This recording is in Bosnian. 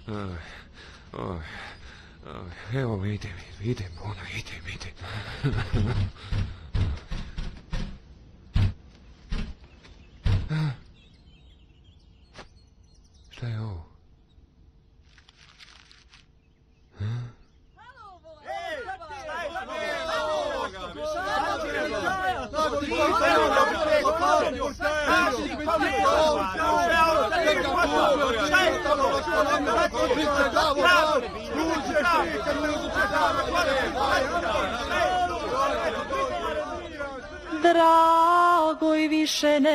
Evo idem, ona, idem. Šta je ovo? Drago i više ne